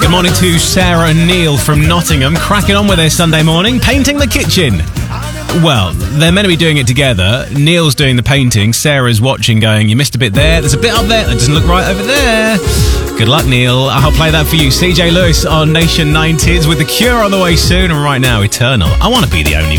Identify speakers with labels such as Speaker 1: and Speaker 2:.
Speaker 1: Good morning to Sarah and Neil from Nottingham, cracking on with their Sunday morning, painting the kitchen. Well, they're meant to be doing it together. Neil's doing the painting, Sarah's watching going, you missed a bit there, there's a bit up there, that doesn't look right over there. Good luck, Neil. I'll play that for you. CJ Lewis on Nation 90s with The Cure on the way soon, and right now, Eternal. I want to be the only